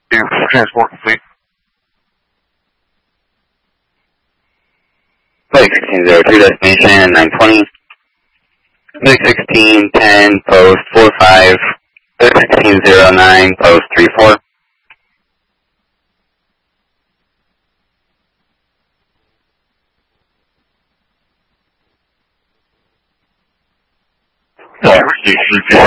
Transport complete. Flight 1602, destination 920. Flight 1610, post 45. Flight 1609, post 34. Flight 16